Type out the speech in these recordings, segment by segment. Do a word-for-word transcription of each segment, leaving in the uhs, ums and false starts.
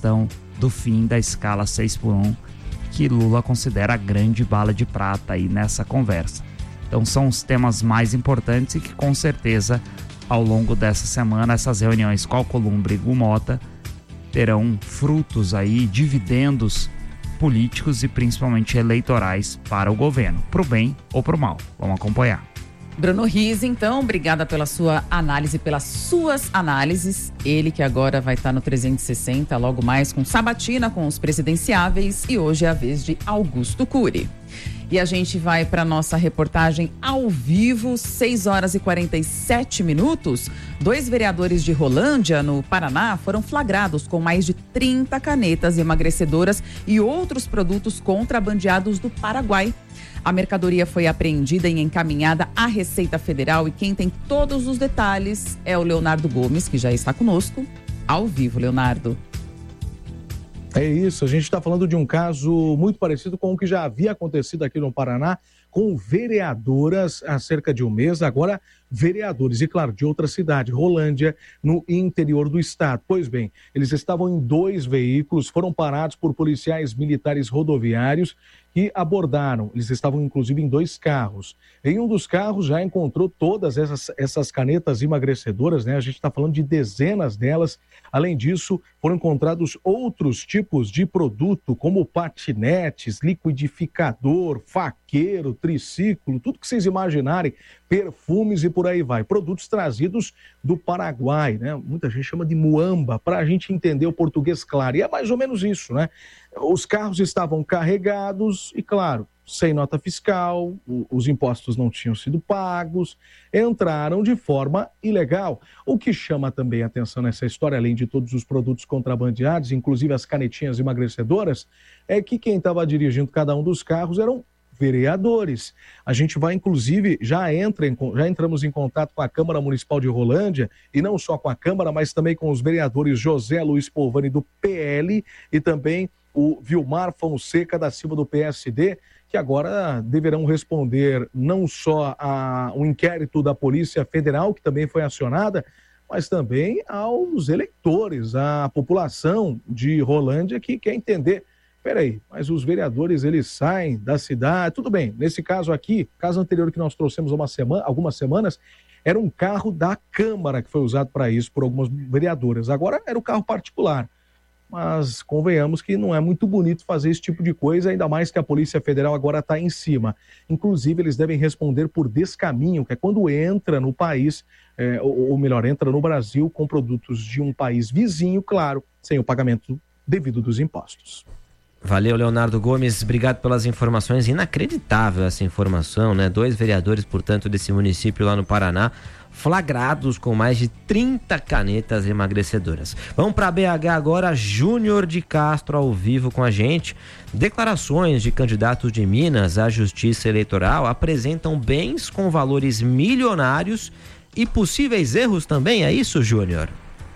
questão do fim da escala seis por um, que Lula considera a grande bala de prata aí nessa conversa. Então são os temas mais importantes e que com certeza ao longo dessa semana essas reuniões com Alcolumbre e Gumota terão frutos aí, dividendos políticos e principalmente eleitorais para o governo, pro bem ou pro mal. Vamos acompanhar. Bruno Rizzi, então, obrigada pela sua análise, pelas suas análises. Ele que agora vai estar no trezentos e sessenta, logo mais com Sabatina, com os presidenciáveis, e hoje é a vez de Augusto Cury. E a gente vai para nossa reportagem ao vivo, seis horas e quarenta e sete minutos. Dois vereadores de Rolândia, no Paraná, foram flagrados com mais de trinta canetas emagrecedoras e outros produtos contrabandeados do Paraguai. A mercadoria foi apreendida e encaminhada à Receita Federal, e quem tem todos os detalhes é o Leonardo Gomes, que já está conosco ao vivo. Leonardo. É isso, a gente está falando de um caso muito parecido com o que já havia acontecido aqui no Paraná, com vereadoras há cerca de um mês, agora vereadores, e claro, de outra cidade, Rolândia, no interior do estado. Pois bem, eles estavam em dois veículos, foram parados por policiais militares rodoviários que abordaram. Eles estavam inclusive em dois carros. Em um dos carros já encontrou todas essas, essas canetas emagrecedoras, né? A gente está falando de dezenas delas. Além disso, foram encontrados outros tipos de produto, como patinetes, liquidificador, faqueiro, triciclo, tudo que vocês imaginarem, perfumes e por aí vai. Produtos trazidos do Paraguai, né? Muita gente chama de muamba, para a gente entender o português claro. E é mais ou menos isso, né? Os carros estavam carregados e, claro, sem nota fiscal, os impostos não tinham sido pagos, entraram de forma ilegal. O que chama também a atenção nessa história, além de todos os produtos contrabandeados, inclusive as canetinhas emagrecedoras, é que quem estava dirigindo cada um dos carros eram vereadores. A gente vai, inclusive, já, entra em, já entramos em contato com a Câmara Municipal de Rolândia, e não só com a Câmara, mas também com os vereadores José Luiz Polvani, do P L, e também o Vilmar Fonseca da Silva, do P S D, que agora deverão responder não só a um inquérito da Polícia Federal, que também foi acionada, mas também aos eleitores, à população de Rolândia, que quer entender, peraí, mas os vereadores, eles saem da cidade, tudo bem, nesse caso aqui, caso anterior que nós trouxemos uma semana, algumas semanas, era um carro da Câmara que foi usado para isso por algumas vereadoras, agora era um carro particular. Mas convenhamos que não é muito bonito fazer esse tipo de coisa, ainda mais que a Polícia Federal agora está em cima. Inclusive, eles devem responder por descaminho, que é quando entra no país, é, ou, ou melhor, entra no Brasil com produtos de um país vizinho, claro, sem o pagamento devido dos impostos. Valeu, Leonardo Gomes, obrigado pelas informações. Inacreditável essa informação, né? Dois vereadores, portanto, desse município lá no Paraná, flagrados com mais de trinta canetas emagrecedoras. Vamos para B H agora, Júnior de Castro ao vivo com a gente. Declarações de candidatos de Minas à Justiça Eleitoral apresentam bens com valores milionários e possíveis erros também, é isso, Júnior?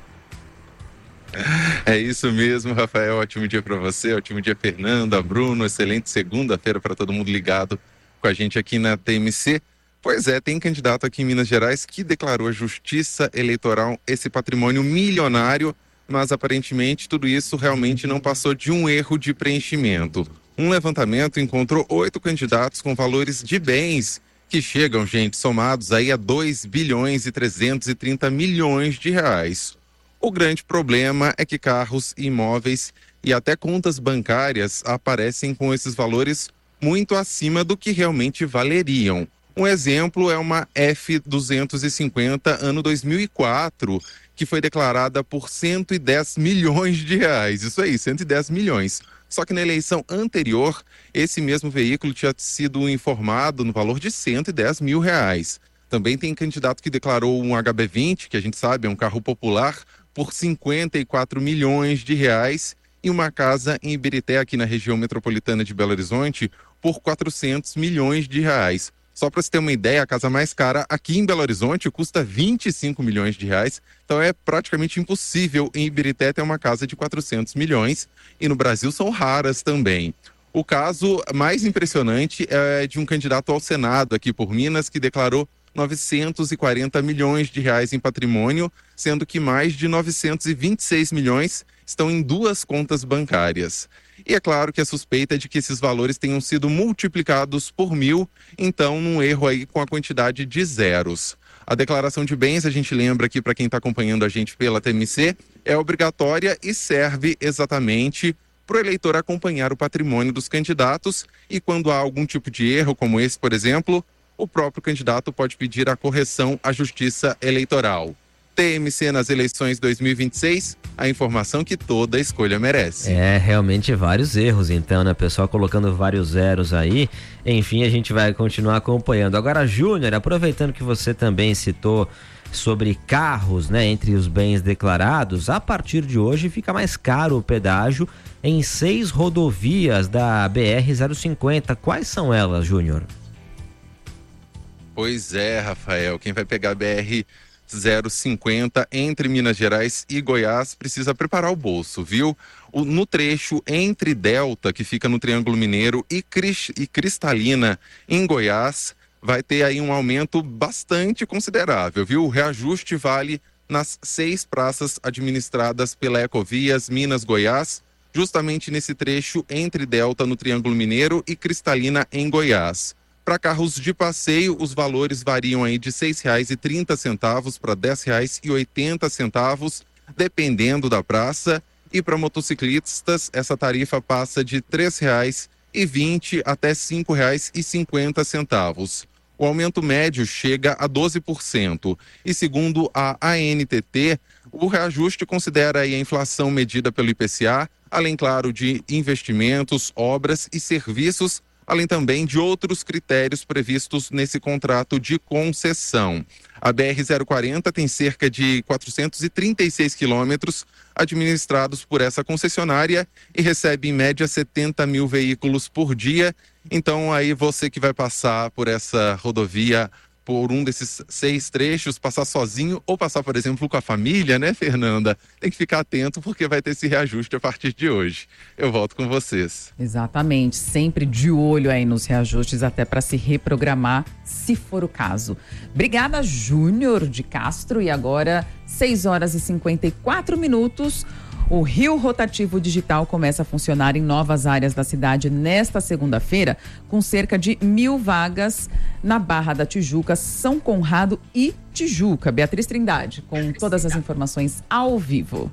É isso mesmo, Rafael, ótimo dia para você, ótimo dia, Fernanda, Bruno, excelente segunda-feira para todo mundo ligado com a gente aqui na T M C. Pois é, tem candidato aqui em Minas Gerais que declarou à Justiça Eleitoral esse patrimônio milionário, mas aparentemente tudo isso realmente não passou de um erro de preenchimento. Um levantamento encontrou oito candidatos com valores de bens que chegam, gente, somados aí a dois bilhões e trezentos e trinta milhões de reais. O grande problema é que carros, imóveis e até contas bancárias aparecem com esses valores muito acima do que realmente valeriam. Um exemplo é uma F duzentos e cinquenta ano dois mil e quatro, que foi declarada por cento e dez milhões de reais. Isso aí, cento e dez milhões. Só que na eleição anterior, esse mesmo veículo tinha sido informado no valor de cento e dez mil reais. Também tem candidato que declarou um H B vinte, que a gente sabe é um carro popular, por cinquenta e quatro milhões de reais, e uma casa em Ibirité, aqui na região metropolitana de Belo Horizonte, por quatrocentos milhões de reais. Só para você ter uma ideia, a casa mais cara aqui em Belo Horizonte custa vinte e cinco milhões de reais, então é praticamente impossível em Ibirité ter uma casa de quatrocentos milhões, e no Brasil são raras também. O caso mais impressionante é de um candidato ao Senado aqui por Minas, que declarou novecentos e quarenta milhões de reais em patrimônio, sendo que mais de novecentos e vinte e seis milhões estão em duas contas bancárias. E é claro que a suspeita é de que esses valores tenham sido multiplicados por mil, então num erro aí com a quantidade de zeros. A declaração de bens, a gente lembra aqui para quem está acompanhando a gente pela T M C, é obrigatória e serve exatamente para o eleitor acompanhar o patrimônio dos candidatos, e quando há algum tipo de erro, como esse, por exemplo, o próprio candidato pode pedir a correção à Justiça Eleitoral. T M C nas eleições dois mil e vinte e seis, a informação que toda escolha merece. É, realmente vários erros então, né, pessoal, colocando vários zeros aí. Enfim, a gente vai continuar acompanhando. Agora, Júnior, aproveitando que você também citou sobre carros, né, entre os bens declarados, a partir de hoje fica mais caro o pedágio em seis rodovias da B R zero cinquenta. Quais são elas, Júnior? Pois é, Rafael, quem vai pegar a B R zero cinquenta entre Minas Gerais e Goiás precisa preparar o bolso, viu? O, no trecho entre Delta, que fica no Triângulo Mineiro, e, Cris, e Cristalina, em Goiás, vai ter aí um aumento bastante considerável, viu? O reajuste vale nas seis praças administradas pela Ecovias Minas Goiás, justamente nesse trecho entre Delta, no Triângulo Mineiro, e Cristalina, em Goiás. Para carros de passeio, os valores variam aí de seis reais e trinta centavos para dez reais e oitenta centavos, dependendo da praça. E para motociclistas, essa tarifa passa de três reais e vinte até cinco reais e cinquenta centavos. O aumento médio chega a doze por cento. E segundo a A N T T, o reajuste considera aí a inflação medida pelo I P C A, além, claro, de investimentos, obras e serviços, além também de outros critérios previstos nesse contrato de concessão. A B R zero quarenta tem cerca de quatrocentos e trinta e seis quilômetros administrados por essa concessionária e recebe em média setenta mil veículos por dia. Então aí você que vai passar por essa rodovia, por um desses seis trechos, passar sozinho ou passar, por exemplo, com a família, né, Fernanda? Tem que ficar atento porque vai ter esse reajuste a partir de hoje. Eu volto com vocês. Exatamente, sempre de olho aí nos reajustes, até para se reprogramar, se for o caso. Obrigada, Júnior de Castro. E agora, seis horas e cinquenta e quatro minutos. O Rio Rotativo Digital começa a funcionar em novas áreas da cidade nesta segunda-feira, com cerca de mil vagas na Barra da Tijuca, São Conrado e Tijuca. Beatriz Trindade, com todas as informações ao vivo.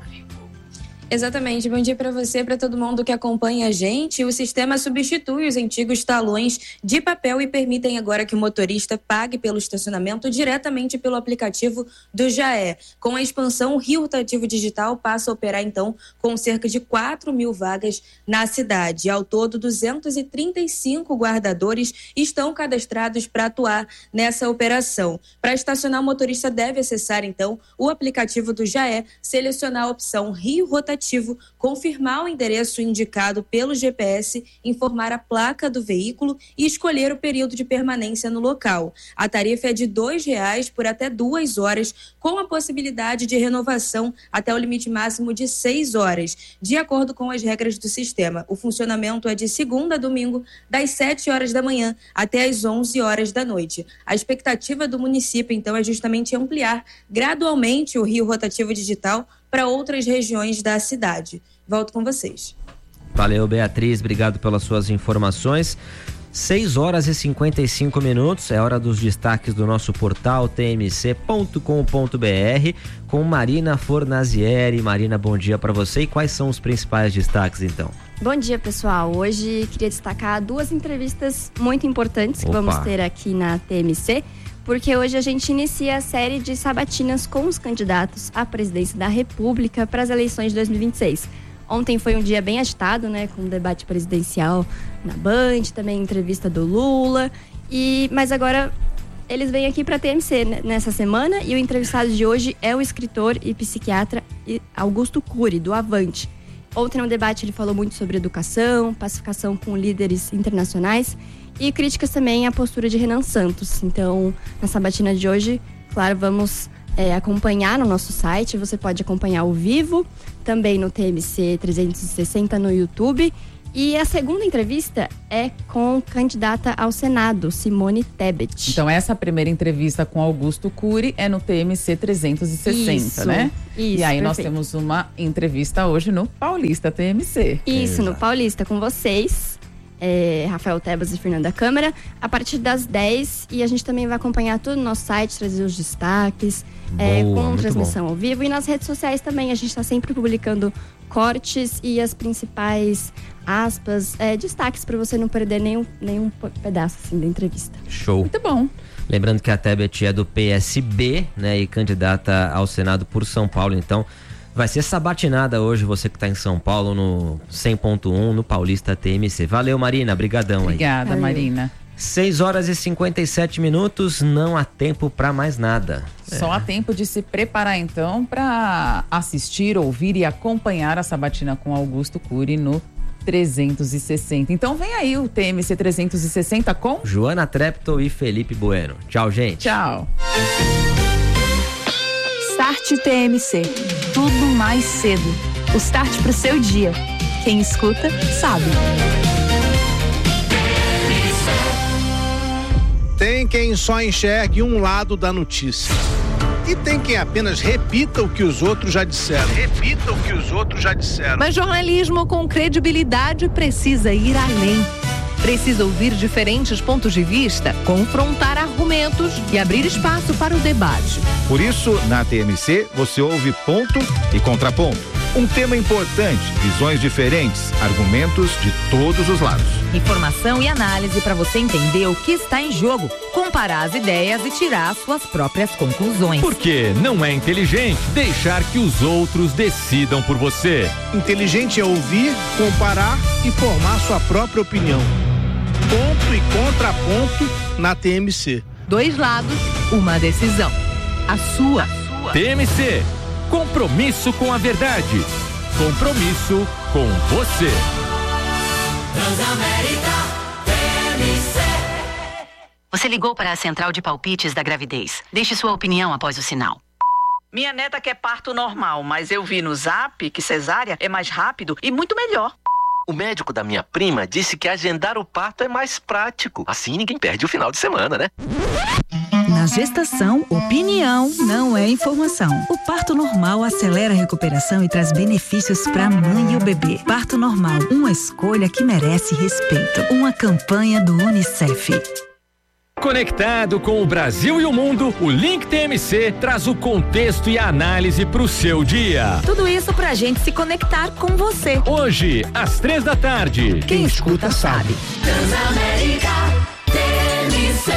Exatamente, bom dia para você, para todo mundo que acompanha a gente. O sistema substitui os antigos talões de papel e permitem agora que o motorista pague pelo estacionamento diretamente pelo aplicativo do Jaé. Com a expansão, o Rio Rotativo Digital passa a operar então com cerca de quatro mil vagas na cidade. Ao todo, duzentos e trinta e cinco guardadores estão cadastrados para atuar nessa operação. Para estacionar, o motorista deve acessar então o aplicativo do Jaé, selecionar a opção Rio Rotativo, confirmar o endereço indicado pelo G P S, informar a placa do veículo e escolher o período de permanência no local. A tarifa é de dois reais por até duas horas, com a possibilidade de renovação até o limite máximo de seis horas, de acordo com as regras do sistema. O funcionamento é de segunda a domingo, das sete horas da manhã até as onze horas da noite. A expectativa do município, então, é justamente ampliar gradualmente o Rio Rotativo Digital para outras regiões da cidade. Volto com vocês. Valeu, Beatriz, obrigado pelas suas informações. seis horas e cinquenta e cinco minutos, é hora dos destaques do nosso portal t m c ponto com ponto b r com Marina Fornazieri. Marina, bom dia para você. E quais são os principais destaques, então? Bom dia, pessoal. Hoje queria destacar duas entrevistas muito importantes que Opa. vamos ter aqui na T M C, porque hoje a gente inicia a série de sabatinas com os candidatos à presidência da República para as eleições de dois mil e vinte e seis. Ontem foi um dia bem agitado, né, com o debate presidencial na Band, também entrevista do Lula, e mas agora eles vêm aqui para a T M C nessa semana, e o entrevistado de hoje é o escritor e psiquiatra Augusto Cury, do Avante. Ontem no debate ele falou muito sobre educação, pacificação com líderes internacionais e críticas também à postura de Renan Santos. Então, na sabatina de hoje, claro, vamos é, acompanhar no nosso site. Você pode acompanhar ao vivo, também no T M C trezentos e sessenta no YouTube E a segunda entrevista é com candidata ao Senado, Simone Tebet. Então essa primeira entrevista com Augusto Cury é no T M C trezentos e sessenta, Isso, né? Isso, e aí perfeito. nós temos uma entrevista hoje no Paulista T M C. Isso, Exato. no Paulista com vocês, é, Rafael Tebas e Fernanda Câmara, a partir das dez. E a gente também vai acompanhar tudo no nosso site, trazer os destaques, é, Boa, com muito transmissão bom. ao vivo. E nas redes sociais também, a gente está sempre publicando cortes e as principais aspas, é, destaques para você não perder nenhum, nenhum pedaço assim, da entrevista. Show. Muito bom. Lembrando que a Tebet é do P S B, né, e candidata ao Senado por São Paulo, então vai ser sabatinada hoje, você que está em São Paulo, no cem ponto um, no Paulista T M C. Valeu, Marina, brigadão aí. Obrigada, Valeu. Marina. seis horas e cinquenta e sete minutos, não há tempo para mais nada. Só há tempo de se preparar então para assistir, ouvir e acompanhar a sabatina com Augusto Cury no trezentos e sessenta. Então vem aí o T M C trezentos e sessenta com Joana Treptow e Felipe Bueno. Tchau, gente. Tchau. Start T M C. Tudo mais cedo. O start pro seu dia. Quem escuta, sabe. Tem quem só enxergue um lado da notícia. E tem quem apenas repita o que os outros já disseram. Repita o que os outros já disseram. Mas jornalismo com credibilidade precisa ir além. Precisa ouvir diferentes pontos de vista, confrontar argumentos e abrir espaço para o debate. Por isso, na T M C, você ouve ponto e contraponto. Um tema importante, visões diferentes, argumentos de todos os lados. Informação e análise para você entender o que está em jogo, comparar as ideias e tirar suas próprias conclusões. Porque não é inteligente deixar que os outros decidam por você. Inteligente é ouvir, comparar e formar sua própria opinião. Ponto e contraponto na T M C. Dois lados, uma decisão. A sua. T M C. Compromisso com a verdade. Compromisso com você. Transamérica T M C. Você ligou para a central de palpites da gravidez. Deixe sua opinião após o sinal. Minha neta quer parto normal, mas eu vi no Zap que cesárea é mais rápido e muito melhor. O médico da minha prima disse que agendar o parto é mais prático. Assim ninguém perde o final de semana, né? Na gestação, opinião não é informação. O parto normal acelera a recuperação e traz benefícios para a mãe e o bebê. Parto normal, uma escolha que merece respeito. Uma campanha do Unicef. Conectado com o Brasil e o mundo, o Link T M C traz o contexto e a análise para o seu dia. Tudo isso pra gente se conectar com você. Hoje, às três da tarde. Quem, Quem escuta, escuta sabe. Transamérica T M C.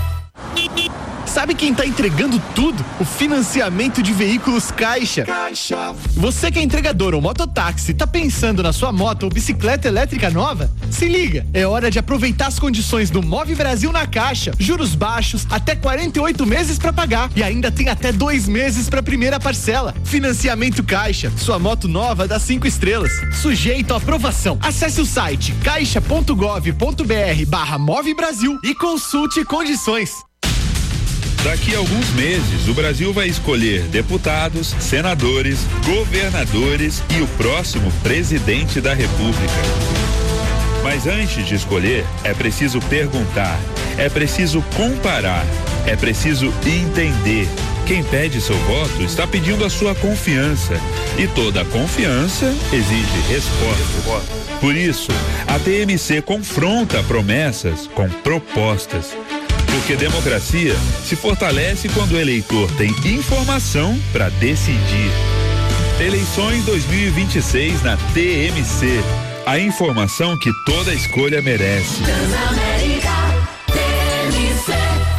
Sabe quem tá entregando tudo? O financiamento de veículos Caixa. Caixa. Você que é entregador ou mototáxi, tá pensando na sua moto ou bicicleta elétrica nova? Se liga, é hora de aproveitar as condições do Move Brasil na Caixa. Juros baixos, até quarenta e oito meses para pagar e ainda tem até dois meses para primeira parcela. Financiamento Caixa, sua moto nova dá cinco estrelas. Sujeito à aprovação. Acesse o site caixa ponto gov ponto br barra Move Brasil e consulte condições. Daqui a alguns meses, o Brasil vai escolher deputados, senadores, governadores e o próximo presidente da República. Mas antes de escolher, é preciso perguntar, é preciso comparar, é preciso entender. Quem pede seu voto está pedindo a sua confiança. E toda confiança exige resposta. Por isso, a T M C confronta promessas com propostas. Porque democracia se fortalece quando o eleitor tem informação para decidir. Eleições dois mil e vinte e seis na T M C. A informação que toda escolha merece. Transamérica T M C.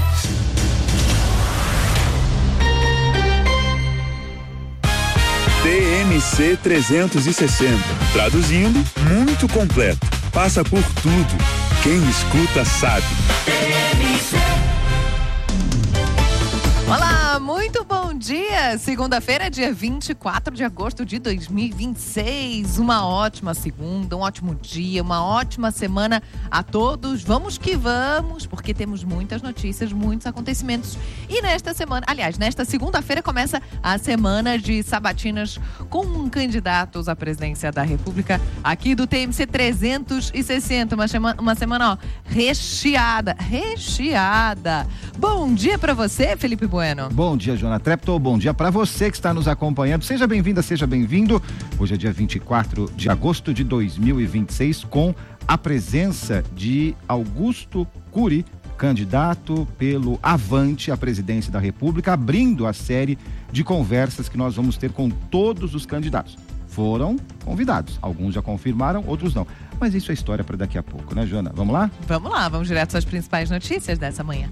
T M C trezentos e sessenta. Traduzindo, muito completo. Passa por tudo. Quem escuta sabe. Olá, muito bom dia! Segunda-feira, dia vinte e quatro de agosto de dois mil e vinte e seis. Uma ótima segunda, um ótimo dia, uma ótima semana a todos. Vamos que vamos, porque temos muitas notícias, muitos acontecimentos. E nesta semana, aliás, nesta segunda-feira começa a semana de sabatinas com candidatos à presidência da República aqui do T M C trezentos e sessenta. Uma semana, uma semana ó, recheada, recheada. Bom dia pra você, Felipe Bueno. Bom dia, Joana Trepto. Bom dia para você que está nos acompanhando. Seja bem-vinda, seja bem-vindo. Hoje é dia vinte e quatro de agosto de dois mil e vinte e seis, com a presença de Augusto Cury, candidato pelo Avante à presidência da República, abrindo a série de conversas que nós vamos ter com todos os candidatos. Foram convidados. Alguns já confirmaram, outros não. Mas isso é história para daqui a pouco, né, Joana? Vamos lá? Vamos lá, vamos direto às principais notícias dessa manhã.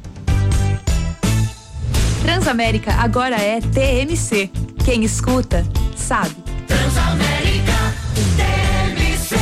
Transamérica agora é T M C. Quem escuta, sabe. Transamérica T M C.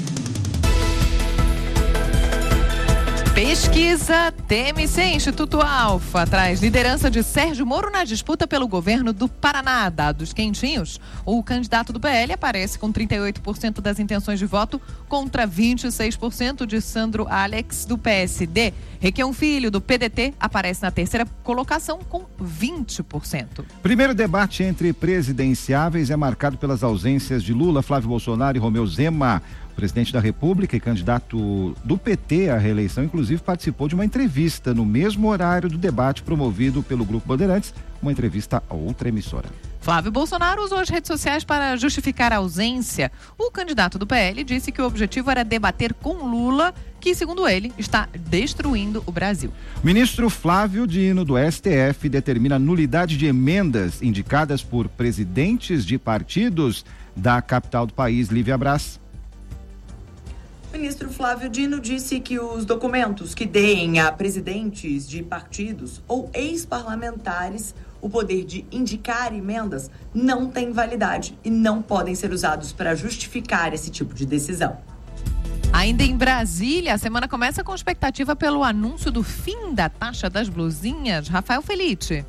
Pesquisa T M C Instituto Alfa traz liderança de Sérgio Moro na disputa pelo governo do Paraná. Dados quentinhos. O candidato do P L aparece com trinta e oito por cento das intenções de voto contra vinte e seis por cento de Sandro Alex do P S D. Requião Filho do P D T aparece na terceira colocação com vinte por cento. Primeiro debate entre presidenciáveis é marcado pelas ausências de Lula, Flávio Bolsonaro e Romeu Zema. O presidente da República e candidato do P T à reeleição, inclusive, participou de uma entrevista no mesmo horário do debate promovido pelo Grupo Bandeirantes, uma entrevista a outra emissora. Flávio Bolsonaro usou as redes sociais para justificar a ausência. O candidato do P L disse que o objetivo era debater com Lula, que, segundo ele, está destruindo o Brasil. Ministro Flávio Dino, do S T F, determina a nulidade de emendas indicadas por presidentes de partidos da capital do país. Lívia Braz. O ministro Flávio Dino disse que os documentos que deem a presidentes de partidos ou ex-parlamentares o poder de indicar emendas não têm validade e não podem ser usados para justificar esse tipo de decisão. Ainda em Brasília, a semana começa com expectativa pelo anúncio do fim da taxa das blusinhas. Rafael Felite.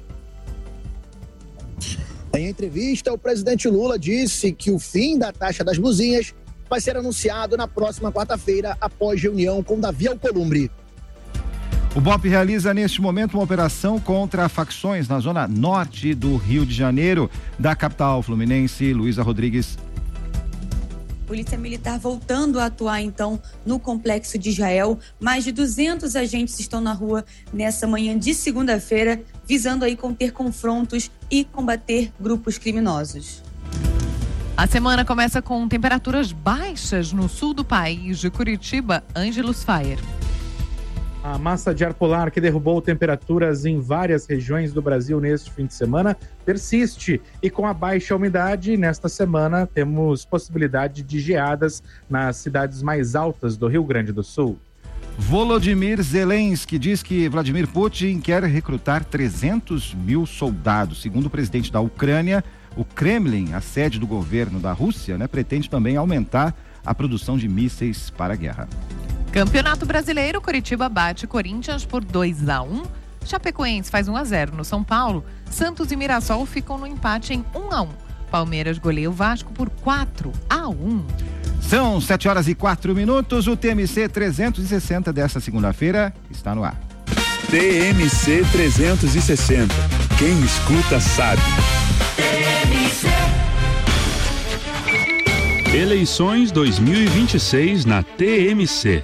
Em entrevista, o presidente Lula disse que o fim da taxa das blusinhas vai ser anunciado na próxima quarta-feira, após reunião com Davi Alcolumbre. O B O P realiza neste momento uma operação contra facções na zona norte do Rio de Janeiro, da capital fluminense. Luísa Rodrigues. Polícia Militar voltando a atuar, então, no Complexo de Israel. Mais de duzentos agentes estão na rua nessa manhã de segunda-feira, visando aí conter confrontos e combater grupos criminosos. A semana começa com temperaturas baixas no sul do país. De Curitiba, Ângelos Fayer. A massa de ar polar que derrubou temperaturas em várias regiões do Brasil neste fim de semana persiste. E com a baixa umidade, nesta semana temos possibilidade de geadas nas cidades mais altas do Rio Grande do Sul. Volodymyr Zelensky diz que Vladimir Putin quer recrutar trezentos mil soldados. Segundo o presidente da Ucrânia, o Kremlin, a sede do governo da Rússia, né, pretende também aumentar a produção de mísseis para a guerra. Campeonato Brasileiro, Curitiba bate Corinthians por dois a um. Chapecoense faz um a zero no São Paulo. Santos e Mirassol ficam no empate em um a um. Palmeiras goleia o Vasco por quatro a um. São sete horas e quatro minutos. O T M C trezentos e sessenta desta segunda-feira está no ar. T M C trezentos e sessenta. Quem escuta sabe. Eleições dois mil e vinte e seis na T M C.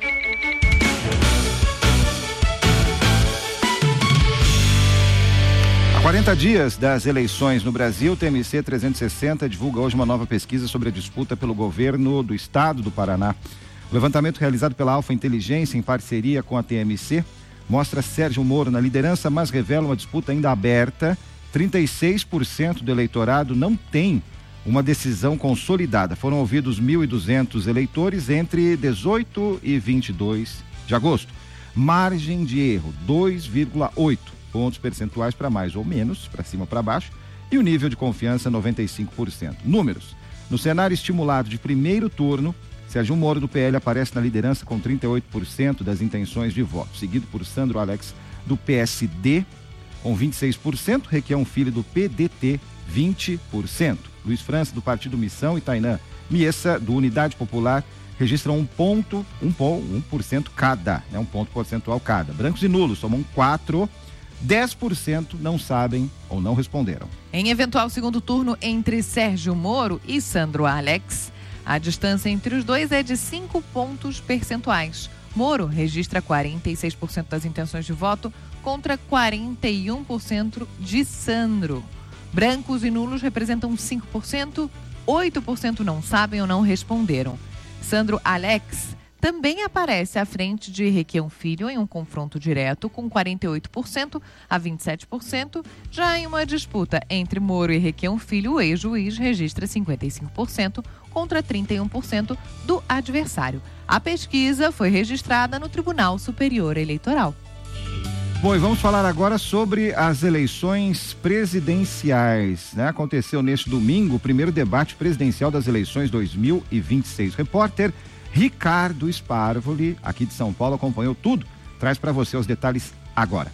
Há quarenta dias das eleições no Brasil, o T M C trezentos e sessenta divulga hoje uma nova pesquisa sobre a disputa pelo governo do estado do Paraná. O levantamento realizado pela Alfa Inteligência em parceria com a T M C mostra Sérgio Moro na liderança, mas revela uma disputa ainda aberta. trinta e seis por cento do eleitorado não tem uma decisão consolidada. Foram ouvidos mil e duzentos eleitores entre dezoito e vinte e dois de agosto. Margem de erro, dois vírgula oito pontos percentuais para mais ou menos, para cima ou para baixo, e o nível de confiança noventa e cinco por cento. Números. No cenário estimulado de primeiro turno, Sérgio Moro do P L aparece na liderança com trinta e oito por cento das intenções de voto, seguido por Sandro Alex do P S D com vinte e seis por cento, Requião Filho do P D T, vinte por cento. Luiz França do Partido Missão e Tainã Miessa do Unidade Popular registram um ponto, um, um por cento cada, né? Um ponto percentual cada. Brancos e nulos somam quatro, dez por cento não sabem ou não responderam. Em eventual segundo turno entre Sérgio Moro e Sandro Alex, a distância entre os dois é de cinco pontos percentuais. Moro registra quarenta e seis por cento das intenções de voto contra quarenta e um por cento de Sandro. Brancos e nulos representam cinco por cento, oito por cento não sabem ou não responderam. Sandro Alex também aparece à frente de Requião Filho em um confronto direto com quarenta e oito por cento a vinte e sete por cento. Já em uma disputa entre Moro e Requião Filho, o ex-juiz registra cinquenta e cinco por cento contra trinta e um por cento do adversário. A pesquisa foi registrada no Tribunal Superior Eleitoral. Bom, e vamos falar agora sobre as eleições presidenciais, né? Aconteceu neste domingo o primeiro debate presidencial das eleições dois mil e vinte e seis. Repórter Ricardo Sparvoli, aqui de São Paulo, acompanhou tudo. Traz para você os detalhes agora.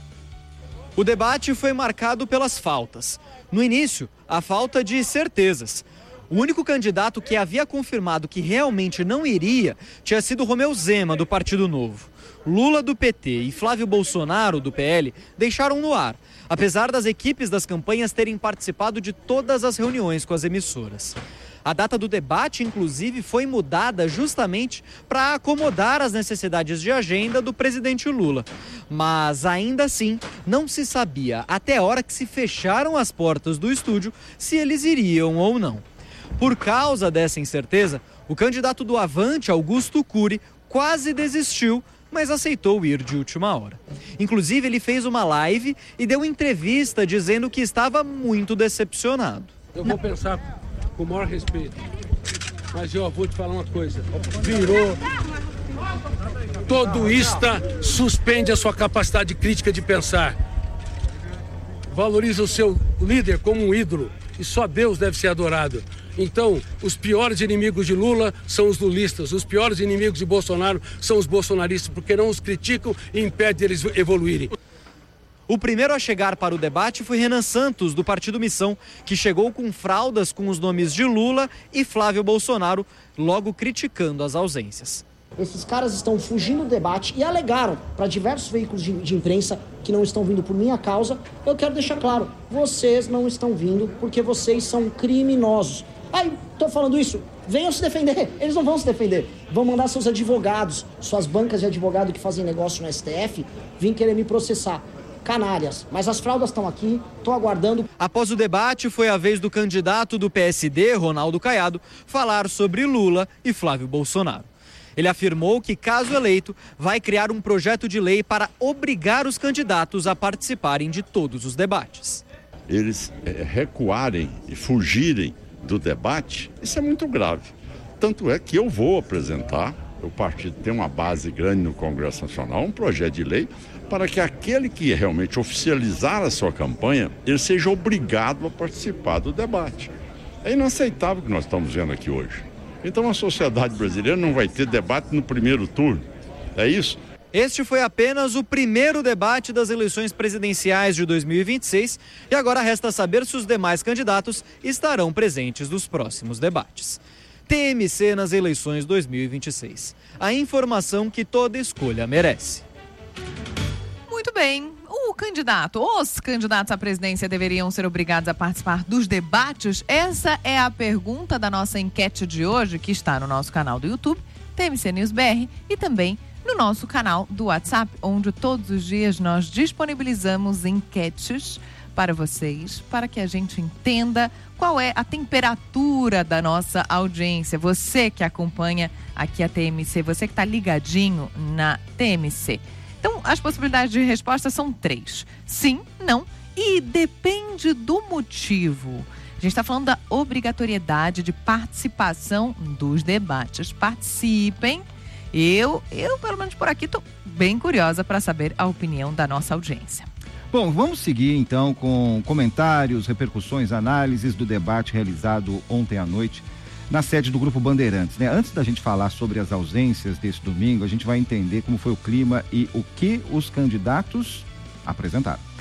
O debate foi marcado pelas faltas. No início, a falta de certezas. O único candidato que havia confirmado que realmente não iria tinha sido Romeu Zema, do Partido Novo. Lula, do P T, e Flávio Bolsonaro, do P L, deixaram no ar, apesar das equipes das campanhas terem participado de todas as reuniões com as emissoras. A data do debate, inclusive, foi mudada justamente para acomodar as necessidades de agenda do presidente Lula. Mas, ainda assim, não se sabia, até a hora que se fecharam as portas do estúdio, se eles iriam ou não. Por causa dessa incerteza, o candidato do Avante, Augusto Cury, quase desistiu, mas aceitou ir de última hora. Inclusive, ele fez uma live e deu entrevista dizendo que estava muito decepcionado. Eu vou pensar com o maior respeito, mas eu vou te falar uma coisa. Virou todoísta, suspende a sua capacidade crítica de pensar. Valoriza o seu líder como um ídolo e só Deus deve ser adorado. Então, os piores inimigos de Lula são os lulistas, os piores inimigos de Bolsonaro são os bolsonaristas, porque não os criticam e impedem eles evoluírem. O primeiro a chegar para o debate foi Renan Santos, do Partido Missão, que chegou com fraldas com os nomes de Lula e Flávio Bolsonaro, logo criticando as ausências. Esses caras estão fugindo do debate e alegaram para diversos veículos de, de imprensa que não estão vindo por minha causa. Eu quero deixar claro, vocês não estão vindo porque vocês são criminosos. Ai, tô falando isso, venham se defender. Eles não vão se defender. Vão mandar seus advogados, suas bancas de advogado que fazem negócio no S T F, vir querer me processar. Canalhas. Mas as fraldas estão aqui, tô aguardando. Após o debate, foi a vez do candidato do P S D, Ronaldo Caiado, falar sobre Lula e Flávio Bolsonaro. Ele afirmou que, caso eleito, vai criar um projeto de lei para obrigar os candidatos a participarem de todos os debates. Eles é, recuarem e fugirem do debate, isso é muito grave. Tanto é que eu vou apresentar, o partido tem uma base grande no Congresso Nacional, um projeto de lei para que aquele que realmente oficializar a sua campanha, ele seja obrigado a participar do debate. É inaceitável o que nós estamos vendo aqui hoje. Então a sociedade brasileira não vai ter debate no primeiro turno, é isso? Este foi apenas o primeiro debate das eleições presidenciais de dois mil e vinte e seis e agora resta saber se os demais candidatos estarão presentes nos próximos debates. T M C nas eleições dois mil e vinte e seis. A informação que toda escolha merece. Muito bem. O candidato, os candidatos à presidência deveriam ser obrigados a participar dos debates? Essa é a pergunta da nossa enquete de hoje, que está no nosso canal do YouTube, T M C News B R, e também no nosso canal do WhatsApp, onde todos os dias nós disponibilizamos enquetes para vocês, para que a gente entenda qual é a temperatura da nossa audiência. Você que acompanha aqui a T M C, você que está ligadinho na T M C. Então, as possibilidades de resposta são três. Sim, não e depende do motivo. A gente está falando da obrigatoriedade de participação dos debates. Participem. Eu, eu pelo menos por aqui, estou bem curiosa para saber a opinião da nossa audiência. Bom, vamos seguir então com comentários, repercussões, análises do debate realizado ontem à noite na sede do Grupo Bandeirantes, né? Antes da gente falar sobre as ausências desse domingo, a gente vai entender como foi o clima e o que os candidatos apresentaram.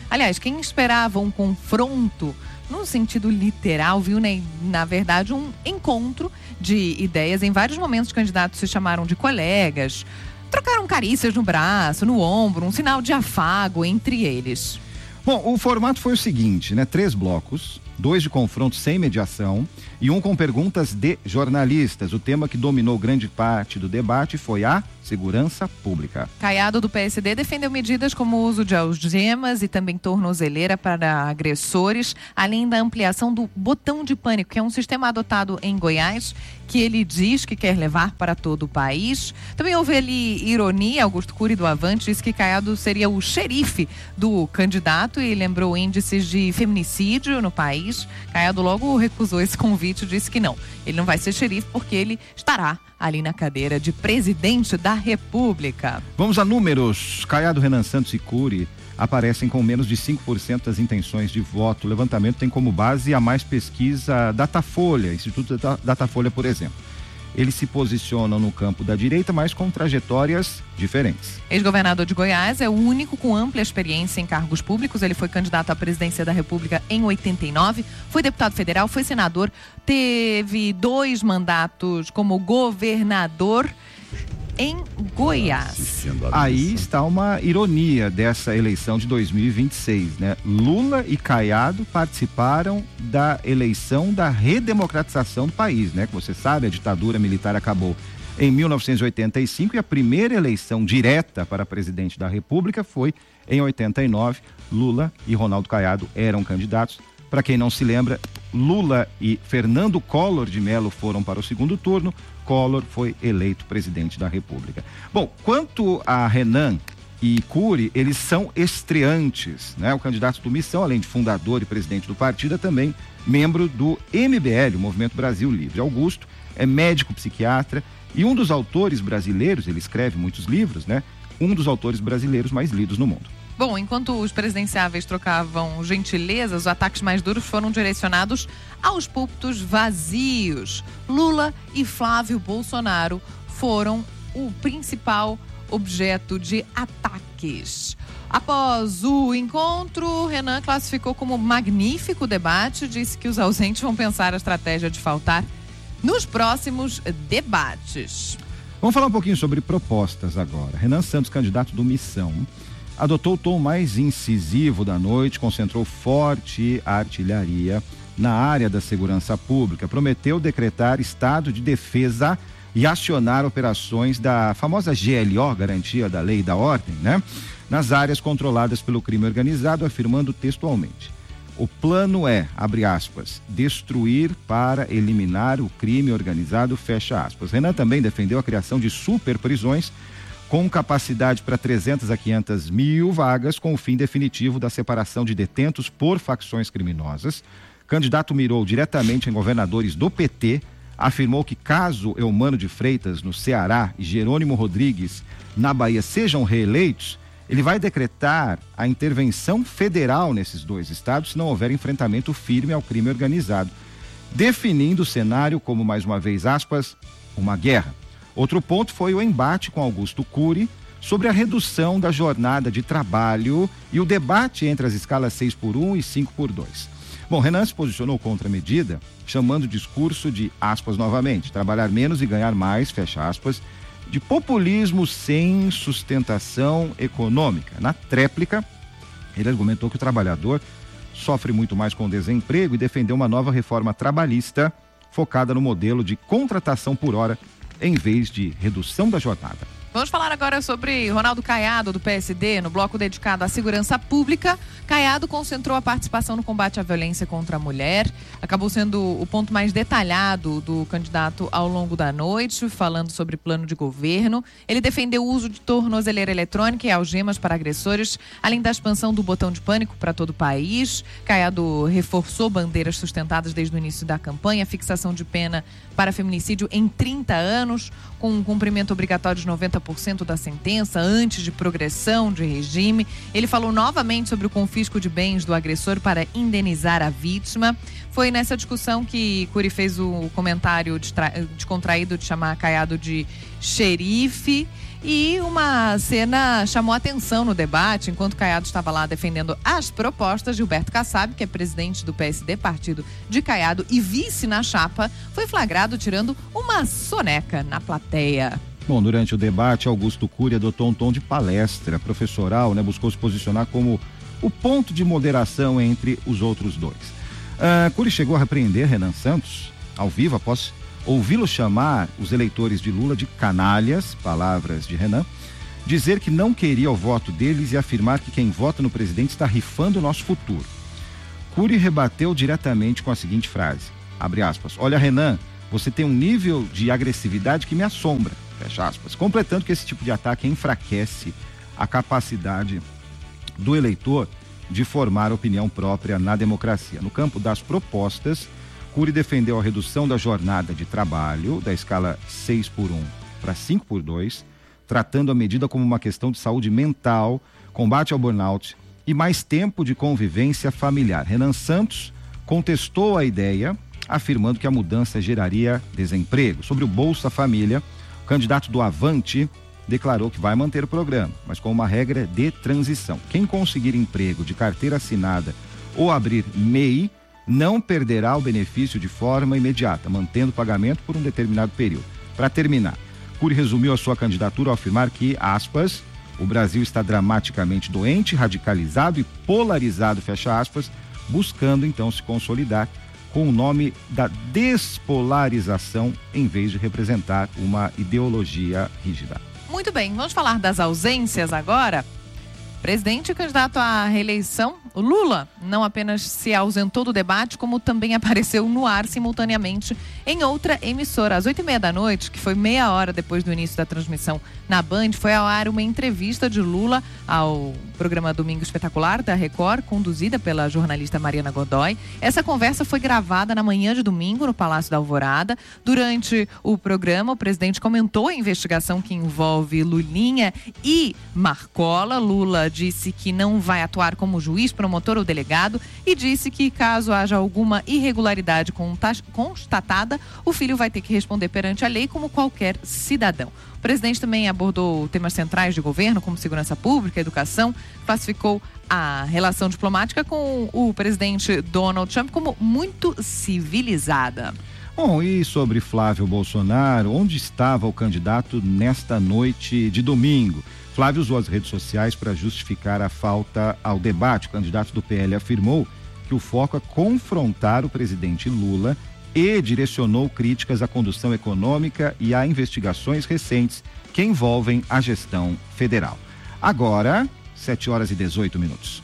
Aliás, quem esperava um confronto no sentido literal, viu, né, na verdade, um encontro de ideias. Em vários momentos, os candidatos se chamaram de colegas, trocaram carícias no braço, no ombro, um sinal de afago entre eles. Bom, o formato foi o seguinte, né? Três blocos, dois de confronto sem mediação e um com perguntas de jornalistas. O tema que dominou grande parte do debate foi a segurança pública. Caiado, do P S D, defendeu medidas como o uso de algemas e também tornozeleira para agressores, além da ampliação do botão de pânico, que é um sistema adotado em Goiás, que ele diz que quer levar para todo o país. Também houve ali ironia. Augusto Cury, do Avante, disse que Caiado seria o xerife do candidato e lembrou índices de feminicídio no país. Caiado logo recusou esse convite e disse que não, ele não vai ser xerife porque ele estará ali na cadeira de presidente da República. Vamos a números. Caiado, Renan Santos e Cury aparecem com menos de cinco por cento das intenções de voto. O levantamento tem como base a mais pesquisa Datafolha, Instituto Datafolha, por exemplo. Eles se posicionam no campo da direita, mas com trajetórias diferentes. Ex-governador de Goiás é o único com ampla experiência em cargos públicos. Ele foi candidato à presidência da República em oitenta e nove, foi deputado federal, foi senador, teve dois mandatos como governador em Goiás. Aí está uma ironia dessa eleição de dois mil e vinte e seis, né? Lula e Caiado participaram da eleição da redemocratização do país, né? Que você sabe, a ditadura militar acabou em mil novecentos e oitenta e cinco e a primeira eleição direta para presidente da República foi em oitenta e nove. Lula e Ronaldo Caiado eram candidatos. Para quem não se lembra, Lula e Fernando Collor de Mello foram para o segundo turno. Collor foi eleito presidente da República. Bom, quanto a Renan e Cury, eles são estreantes, né? O candidato do Missão, além de fundador e presidente do partido, é também membro do M B L, o Movimento Brasil Livre. Augusto é médico psiquiatra e um dos autores brasileiros, ele escreve muitos livros, né? Um dos autores brasileiros mais lidos no mundo. Bom, enquanto os presidenciáveis trocavam gentilezas, os ataques mais duros foram direcionados aos púlpitos vazios. Lula e Flávio Bolsonaro foram o principal objeto de ataques. Após o encontro, Renan classificou como magnífico o debate, disse que os ausentes vão pensar a estratégia de faltar nos próximos debates. Vamos falar um pouquinho sobre propostas agora. Renan Santos, candidato do Missão, adotou o tom mais incisivo da noite, concentrou forte artilharia na área da segurança pública, prometeu decretar estado de defesa e acionar operações da famosa G L O, Garantia da Lei e da Ordem, né? Nas áreas controladas pelo crime organizado, afirmando textualmente: o plano é, abre aspas, destruir para eliminar o crime organizado, fecha aspas. Renan também defendeu a criação de super prisões com capacidade para trezentas a quinhentas mil vagas, com o fim definitivo da separação de detentos por facções criminosas. Candidato mirou diretamente em governadores do P T, afirmou que caso Eumano de Freitas, no Ceará, e Jerônimo Rodrigues, na Bahia, sejam reeleitos, ele vai decretar a intervenção federal nesses dois estados se não houver enfrentamento firme ao crime organizado, definindo o cenário como, mais uma vez, aspas, uma guerra. Outro ponto foi o embate com Augusto Cury sobre a redução da jornada de trabalho e o debate entre as escalas seis por um e cinco por dois. Bom, Renan se posicionou contra a medida, chamando o discurso de, aspas novamente, trabalhar menos e ganhar mais, fecha aspas, de populismo sem sustentação econômica. Na tréplica, ele argumentou que o trabalhador sofre muito mais com o desemprego e defendeu uma nova reforma trabalhista focada no modelo de contratação por hora em vez de redução da jornada. Vamos falar agora sobre Ronaldo Caiado, do P S D, no bloco dedicado à segurança pública. Caiado concentrou a participação no combate à violência contra a mulher. Acabou sendo o ponto mais detalhado do candidato ao longo da noite, falando sobre plano de governo. Ele defendeu o uso de tornozeleira eletrônica e algemas para agressores, além da expansão do botão de pânico para todo o país. Caiado reforçou bandeiras sustentadas desde o início da campanha, fixação de pena para feminicídio em trinta anos, com um cumprimento obrigatório de noventa noventa por cento da sentença antes de progressão de regime. Ele falou novamente sobre o confisco de bens do agressor para indenizar a vítima. Foi nessa discussão que Cury fez o comentário descontraído de chamar Caiado de xerife. E uma cena chamou atenção no debate, enquanto Caiado estava lá defendendo as propostas. Gilberto Kassab, que é presidente do P S D, partido de Caiado, e vice na chapa, foi flagrado tirando uma soneca na plateia. Bom, durante o debate, Augusto Cury adotou um tom de palestra professoral, né? Buscou se posicionar como o ponto de moderação entre os outros dois. Uh, Cury chegou a repreender Renan Santos, ao vivo, após ouvi-lo chamar os eleitores de Lula de canalhas, palavras de Renan, dizer que não queria o voto deles e afirmar que quem vota no presidente está rifando o nosso futuro. Cury rebateu diretamente com a seguinte frase, abre aspas, olha Renan, você tem um nível de agressividade que me assombra, fecha aspas, completando que esse tipo de ataque enfraquece a capacidade do eleitor de formar opinião própria na democracia. No campo das propostas, Cury defendeu a redução da jornada de trabalho da escala seis por um para cinco por dois, tratando a medida como uma questão de saúde mental, combate ao burnout e mais tempo de convivência familiar. Renan Santos contestou a ideia, afirmando que a mudança geraria desemprego. Sobre o Bolsa Família, o candidato do Avante declarou que vai manter o programa, mas com uma regra de transição. Quem conseguir emprego de carteira assinada ou abrir M E I não perderá o benefício de forma imediata, mantendo o pagamento por um determinado período. Para terminar, Cury resumiu a sua candidatura ao afirmar que, aspas, o Brasil está dramaticamente doente, radicalizado e polarizado, fecha aspas, buscando então se consolidar com o nome da despolarização em vez de representar uma ideologia rígida. Muito bem, vamos falar das ausências agora. Presidente e candidato à reeleição, o Lula não apenas se ausentou do debate, como também apareceu no ar simultaneamente em outra emissora. Às oito e meia da noite, que foi meia hora depois do início da transmissão na Band, foi ao ar uma entrevista de Lula ao programa Domingo Espetacular da Record, conduzida pela jornalista Mariana Godoy. Essa conversa foi gravada na manhã de domingo no Palácio da Alvorada. Durante o programa, o presidente comentou a investigação que envolve Lulinha e Marcola. Lula disse que não vai atuar como juiz, promotor ou delegado e disse que caso haja alguma irregularidade constatada, o filho vai ter que responder perante a lei como qualquer cidadão. O presidente também abordou temas centrais de governo, como segurança pública, educação, classificou a relação diplomática com o presidente Donald Trump como muito civilizada. Bom, e sobre Flávio Bolsonaro, onde estava o candidato nesta noite de domingo? Flávio usou as redes sociais para justificar a falta ao debate. O candidato do P L afirmou que o foco é confrontar o presidente Lula e direcionou críticas à condução econômica e a investigações recentes que envolvem a gestão federal. Agora, sete horas e dezoito minutos.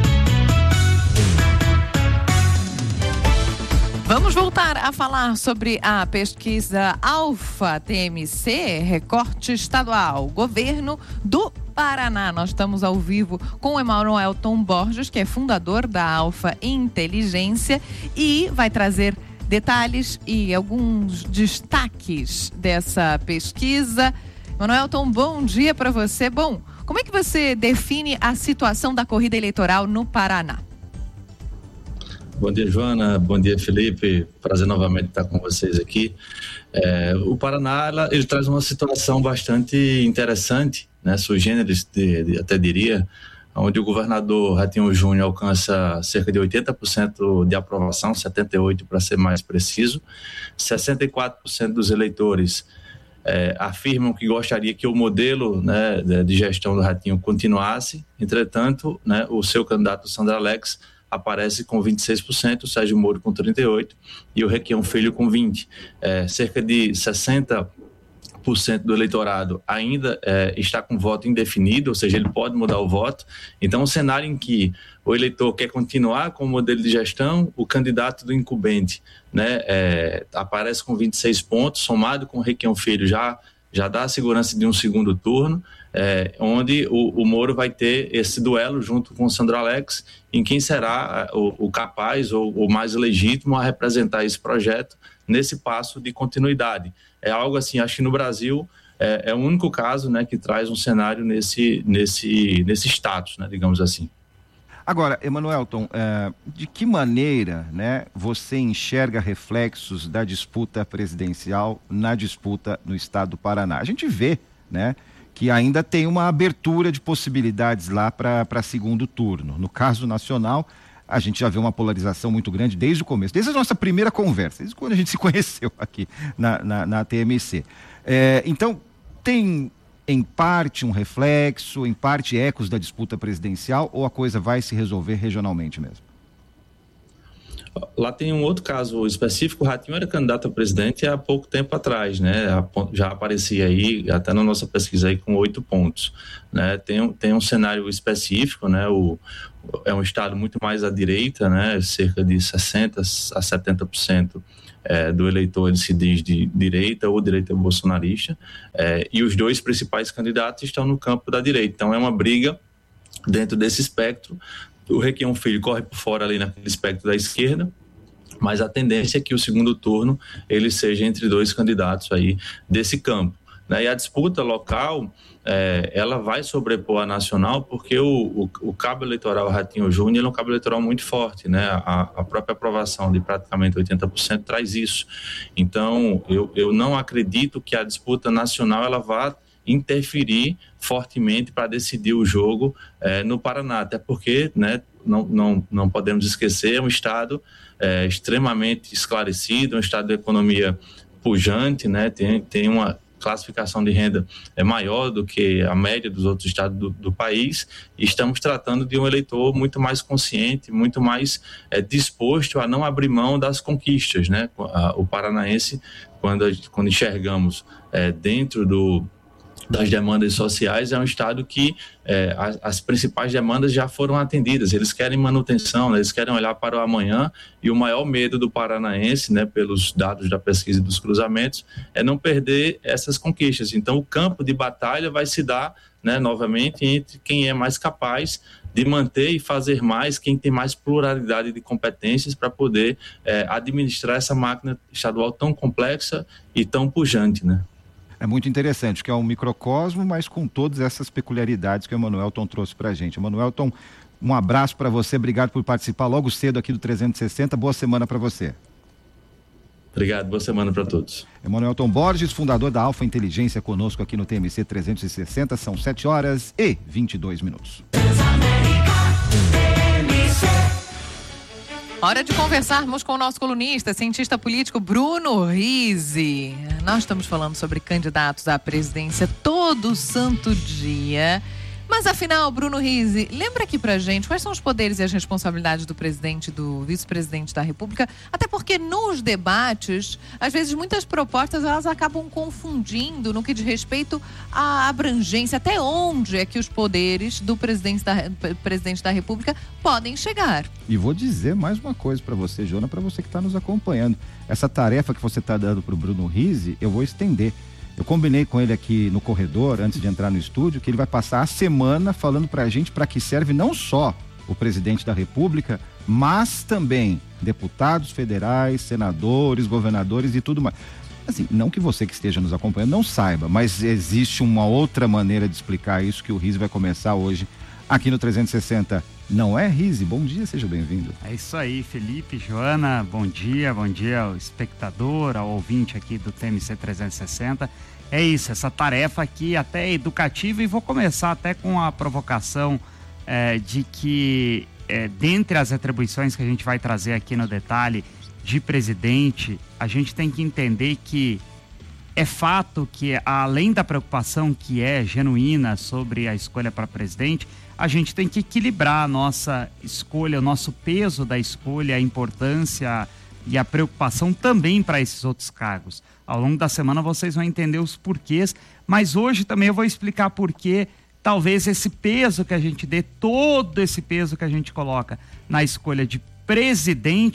Vamos voltar a falar sobre a pesquisa Alfa T M C, recorte estadual, governo do Paraná. Nós estamos ao vivo com o Emanuelton Borges, que é fundador da Alfa Inteligência e vai trazer detalhes e alguns destaques dessa pesquisa. Emanuelton, bom dia para você. Bom, como é que você define a situação da corrida eleitoral no Paraná? Bom dia, Joana. Bom dia, Felipe. Prazer novamente estar com vocês aqui. É, o Paraná, ela, ele traz uma situação bastante interessante, né, sui generis, de, de, até diria, onde o governador Ratinho Júnior alcança cerca de oitenta por cento de aprovação, setenta e oito por cento para ser mais preciso. sessenta e quatro por cento dos eleitores é, afirmam que gostaria que o modelo, né, de gestão do Ratinho continuasse. Entretanto, né, o seu candidato, Sandra Alex, aparece com vinte e seis por cento, o Sérgio Moro com trinta e oito por cento e o Requião Filho com vinte por cento. É, cerca de sessenta por cento do eleitorado ainda é, está com voto indefinido, ou seja, ele pode mudar o voto. Então, um cenário em que o eleitor quer continuar com o modelo de gestão, o candidato do incumbente, né, é, aparece com vinte e seis pontos, somado com o Requião Filho já já dá a segurança de um segundo turno, é, onde o, o Moro vai ter esse duelo junto com o Sandro Alex, em quem será o, o capaz ou o mais legítimo a representar esse projeto nesse passo de continuidade. É algo assim, acho que no Brasil é, é o único caso, né, que traz um cenário nesse, nesse, nesse status, né, digamos assim. Agora, Emanuelton, é, de que maneira, né, você enxerga reflexos da disputa presidencial na disputa no estado do Paraná? A gente vê, né, que ainda tem uma abertura de possibilidades lá para segundo turno. No caso nacional, a gente já vê uma polarização muito grande desde o começo, desde a nossa primeira conversa, desde quando a gente se conheceu aqui na, na, na T M C. É, então, tem em parte um reflexo, em parte ecos da disputa presidencial, ou a coisa vai se resolver regionalmente mesmo? Lá tem um outro caso específico. O Ratinho era candidato a presidente há pouco tempo atrás, né? Já aparecia aí, até na nossa pesquisa aí, com oito pontos, né? Tem, tem um cenário específico, né? O, é um estado muito mais à direita, né? Cerca de sessenta a setenta por cento é, do eleitor ele se diz de direita ou direita bolsonarista, é, e os dois principais candidatos estão no campo da direita. Então é uma briga dentro desse espectro. O Requião Filho corre por fora ali naquele espectro da esquerda, mas a tendência é que o segundo turno ele seja entre dois candidatos aí desse campo, né? E a disputa local, é, ela vai sobrepor a nacional, porque o, o, o cabo eleitoral Ratinho Júnior é um cabo eleitoral muito forte, né? A, a própria aprovação de praticamente oitenta por cento traz isso. Então, eu, eu não acredito que a disputa nacional ela vá interferir fortemente para decidir o jogo é, no Paraná, até porque, né, não, não, não podemos esquecer, é um estado é, extremamente esclarecido, um estado de economia pujante, né, tem, tem uma classificação de renda é maior do que a média dos outros estados do, do país, e estamos tratando de um eleitor muito mais consciente, muito mais é, disposto a não abrir mão das conquistas, né? O paranaense, quando, quando enxergamos é, dentro do das demandas sociais, é um estado que é, as, as principais demandas já foram atendidas. Eles querem manutenção, né? Eles querem olhar para o amanhã, e o maior medo do paranaense, né, pelos dados da pesquisa e dos cruzamentos, é não perder essas conquistas. Então o campo de batalha vai se dar, né, novamente entre quem é mais capaz de manter e fazer mais, quem tem mais pluralidade de competências para poder é, administrar essa máquina estadual tão complexa e tão pujante, né? É muito interessante, que é um microcosmo, mas com todas essas peculiaridades que o Emanuelton trouxe para a gente. Emanuelton, um abraço para você, obrigado por participar logo cedo aqui do trezentos e sessenta, boa semana para você. Obrigado, boa semana para todos. Emanuelton Borges, fundador da Alfa Inteligência, conosco aqui no T M C trezentos e sessenta, são sete horas e vinte e dois minutos. Hora de conversarmos com o nosso colunista, cientista político Bruno Rizzi. Nós estamos falando sobre candidatos à presidência todo santo dia. Mas afinal, Bruno Rizzi, lembra aqui pra gente quais são os poderes e as responsabilidades do presidente e do vice-presidente da República? Até porque nos debates, às vezes muitas propostas elas acabam confundindo no que diz respeito à abrangência, até onde é que os poderes do presidente da, presidente da República podem chegar. E vou dizer mais uma coisa para você, Jona, para você que está nos acompanhando. Essa tarefa que você está dando pro Bruno Rizzi, eu vou estender. Eu combinei com ele aqui no corredor, antes de entrar no estúdio, que ele vai passar a semana falando pra gente para que serve não só o presidente da República, mas também deputados federais, senadores, governadores e tudo mais. Assim, não que você que esteja nos acompanhando não saiba, mas existe uma outra maneira de explicar isso que o Rizzi vai começar hoje aqui no trezentos e sessenta. Não é, Rizzi? Bom dia, seja bem-vindo. É isso aí, Felipe, Joana, bom dia, bom dia ao espectador, ao ouvinte aqui do T M C trezentos e sessenta. É isso, essa tarefa aqui até é educativa, e vou começar até com a provocação é, de que, é, dentre as atribuições que a gente vai trazer aqui no detalhe de presidente, a gente tem que entender que é fato que, além da preocupação que é genuína sobre a escolha para presidente, a gente tem que equilibrar a nossa escolha, o nosso peso da escolha, a importância e a preocupação também para esses outros cargos. Ao longo da semana vocês vão entender os porquês, mas hoje também eu vou explicar por que talvez esse peso que a gente dê, todo esse peso que a gente coloca na escolha de presidente,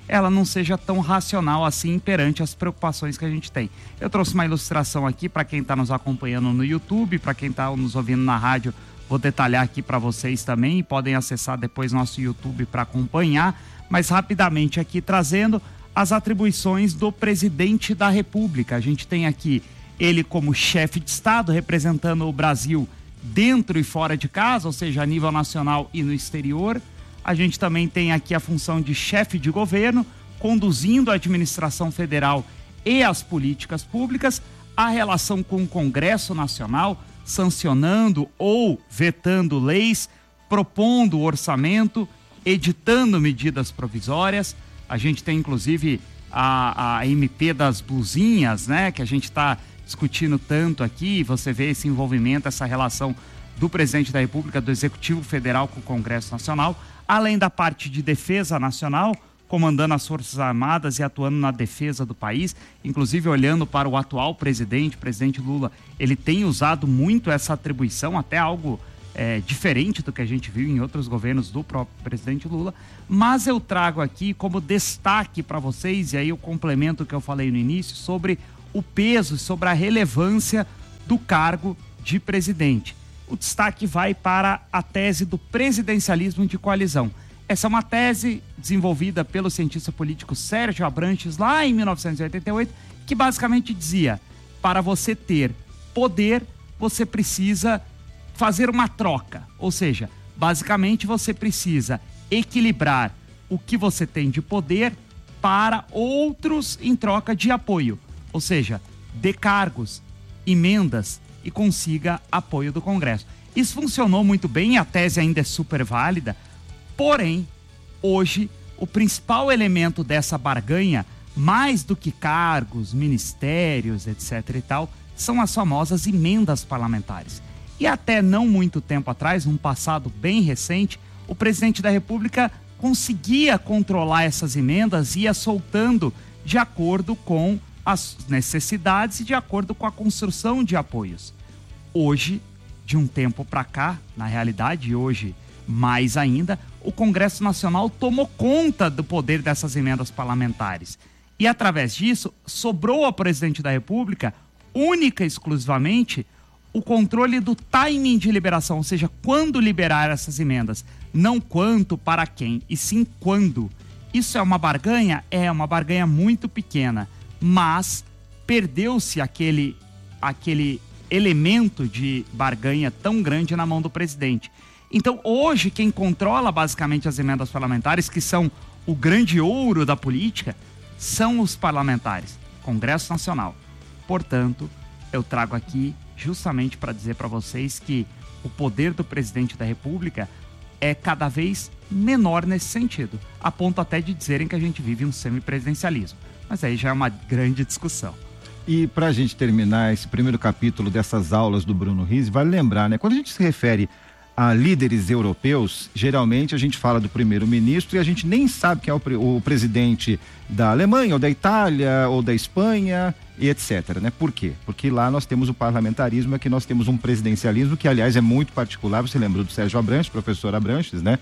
ela não seja tão racional assim perante as preocupações que a gente tem. Eu trouxe uma ilustração aqui para quem está nos acompanhando no YouTube, para quem está nos ouvindo na rádio, vou detalhar aqui para vocês também, e podem acessar depois nosso YouTube para acompanhar, mas rapidamente aqui trazendo as atribuições do presidente da República. A gente tem aqui ele como chefe de Estado, representando o Brasil dentro e fora de casa, ou seja, a nível nacional e no exterior. A gente também tem aqui a função de chefe de governo, conduzindo a administração federal e as políticas públicas, a relação com o Congresso Nacional, sancionando ou vetando leis, propondo orçamento, editando medidas provisórias. A gente tem inclusive a, a M P das blusinhas, né, que a gente está discutindo tanto aqui. Você vê esse envolvimento, essa relação do presidente da República, do Executivo Federal com o Congresso Nacional, além da parte de defesa nacional, comandando as Forças Armadas e atuando na defesa do país, inclusive olhando para o atual presidente, o presidente Lula, ele tem usado muito essa atribuição, até algo é, diferente do que a gente viu em outros governos do próprio presidente Lula, mas eu trago aqui como destaque para vocês, e aí eu complemento o que eu falei no início, sobre o peso, sobre a relevância do cargo de presidente. O destaque vai para a tese do presidencialismo de coalizão. Essa é uma tese desenvolvida pelo cientista político Sérgio Abranches lá em mil novecentos e oitenta e oito, que basicamente dizia: para você ter poder, você precisa fazer uma troca. Ou seja, basicamente você precisa equilibrar o que você tem de poder para outros em troca de apoio. Ou seja, dê cargos, emendas e consiga apoio do Congresso. Isso funcionou muito bem, a tese ainda é super válida, porém, hoje, o principal elemento dessa barganha, mais do que cargos, ministérios, etc e tal, são as famosas emendas parlamentares. E até não muito tempo atrás, num passado bem recente, o presidente da República conseguia controlar essas emendas e ia soltando de acordo com as necessidades e de acordo com a construção de apoios. Hoje, de um tempo para cá, na realidade, hoje mais ainda, o Congresso Nacional tomou conta do poder dessas emendas parlamentares. E através disso, sobrou ao presidente da República, única e exclusivamente, o controle do timing de liberação, ou seja, quando liberar essas emendas. Não quanto, para quem, e sim quando. Isso é uma barganha? É uma barganha muito pequena. Mas perdeu-se aquele, aquele elemento de barganha tão grande na mão do presidente. Então, hoje, quem controla basicamente as emendas parlamentares, que são o grande ouro da política, são os parlamentares, Congresso Nacional. Portanto, eu trago aqui justamente para dizer para vocês que o poder do presidente da República é cada vez menor nesse sentido, a ponto até de dizerem que a gente vive um semipresidencialismo. Mas aí já é uma grande discussão. E para a gente terminar esse primeiro capítulo dessas aulas do Bruno Rizzi, vale lembrar, né? Quando a gente se refere a líderes europeus, geralmente a gente fala do primeiro-ministro e a gente nem sabe quem é o, pre- o presidente da Alemanha, ou da Itália, ou da Espanha, e etcétera, né? Por quê? Porque lá nós temos o parlamentarismo, aqui nós temos um presidencialismo que, aliás, é muito particular. Você lembrou do Sérgio Abranches, professor Abranches, né?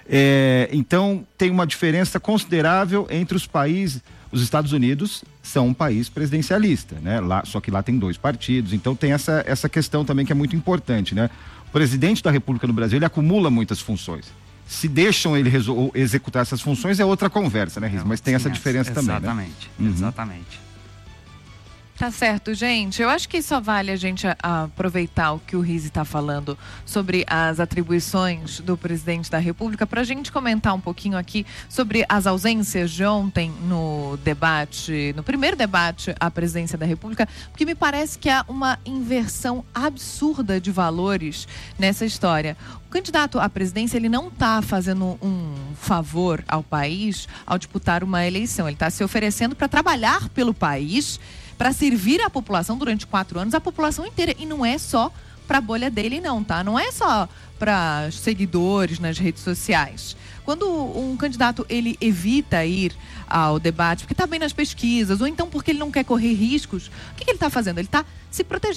É, então, tem uma diferença considerável entre os países. Os Estados Unidos são um país presidencialista, né? Lá, só que lá tem dois partidos, então tem essa, essa questão também que é muito importante, né? O presidente da República no Brasil, ele acumula muitas funções. Se deixam ele resol- executar essas funções é outra conversa, né, Riz? Mas tem Sim, essa diferença é, também, né? Exatamente, Uhum. exatamente. Tá certo, gente. Eu acho que só vale a gente a- aproveitar o que o Rizzi está falando sobre as atribuições do presidente da República para a gente comentar um pouquinho aqui sobre as ausências de ontem no debate, no primeiro debate à presidência da República, porque me parece que há uma inversão absurda de valores nessa história. O candidato à presidência, ele não está fazendo um favor ao país ao disputar uma eleição. Ele está se oferecendo para trabalhar pelo país, para servir a população durante quatro anos, a população inteira. E não é só para a bolha dele, não, tá? Não é só para seguidores nas redes sociais. Quando um candidato, ele evita ir ao debate porque está bem nas pesquisas, ou então porque ele não quer correr riscos, o que, que ele está fazendo? Ele está se protegendo.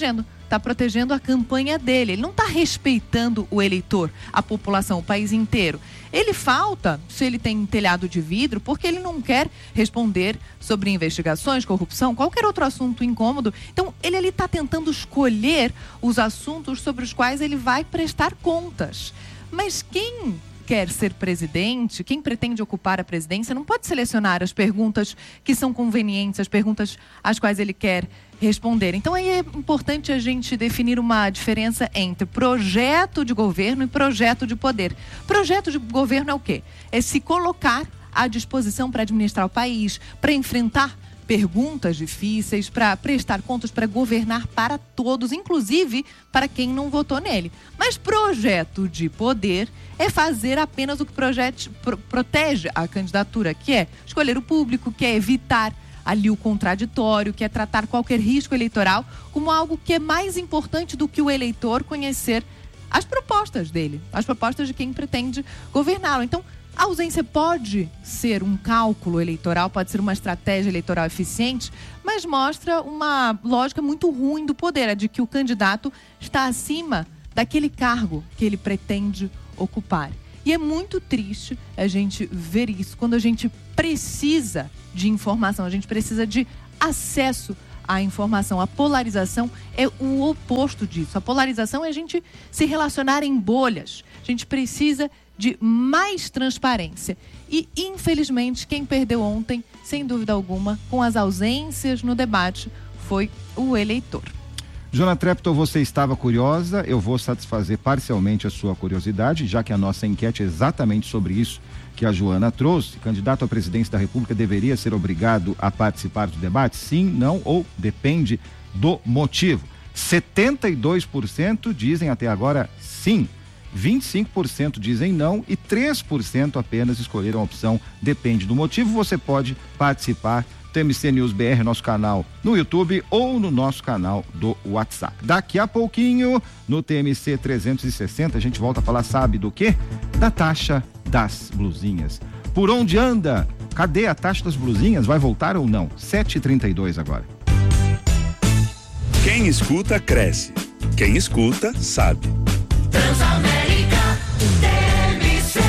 está protegendo a campanha dele. Ele não está respeitando o eleitor, a população, o país inteiro. Ele falta, se ele tem telhado de vidro, porque ele não quer responder sobre investigações, corrupção, qualquer outro assunto incômodo. Então, ele ali está tentando escolher os assuntos sobre os quais ele vai prestar contas. Mas quem quer ser presidente, quem pretende ocupar a presidência, não pode selecionar as perguntas que são convenientes, as perguntas às quais ele quer responder. Então, aí é importante a gente definir uma diferença entre projeto de governo e projeto de poder. Projeto de governo é o quê? É se colocar à disposição para administrar o país, para enfrentar perguntas difíceis, para prestar contas, para governar para todos, inclusive para quem não votou nele. Mas projeto de poder é fazer apenas o que projete, pro, protege a candidatura, que é escolher o público, que é evitar ali o contraditório, que é tratar qualquer risco eleitoral como algo que é mais importante do que o eleitor conhecer as propostas dele, as propostas de quem pretende governá-lo. Então, a ausência pode ser um cálculo eleitoral, pode ser uma estratégia eleitoral eficiente, mas mostra uma lógica muito ruim do poder, a de que o candidato está acima daquele cargo que ele pretende ocupar. E é muito triste a gente ver isso quando a gente precisa de informação, a gente precisa de acesso à informação. A polarização é o oposto disso. A polarização é a gente se relacionar em bolhas. A gente precisa de mais transparência. E, infelizmente, quem perdeu ontem, sem dúvida alguma, com as ausências no debate, foi o eleitor. Joana Treptow, você estava curiosa, eu vou satisfazer parcialmente a sua curiosidade, já que a nossa enquete é exatamente sobre isso que a Joana trouxe. Candidato à presidência da República deveria ser obrigado a participar do debate? Sim, não ou depende do motivo. setenta e dois por cento dizem até agora sim, vinte e cinco por cento dizem não e três por cento apenas escolheram a opção depende do motivo. Você pode participar. T M C News B R, nosso canal no YouTube ou no nosso canal do WhatsApp. Daqui a pouquinho, no T M C trezentos e sessenta, a gente volta a falar, sabe do quê? Da taxa das blusinhas. Por onde anda? Cadê a taxa das blusinhas? Vai voltar ou não? sete e trinta e dois agora. Quem escuta, cresce. Quem escuta, sabe. Transamérica, T M C.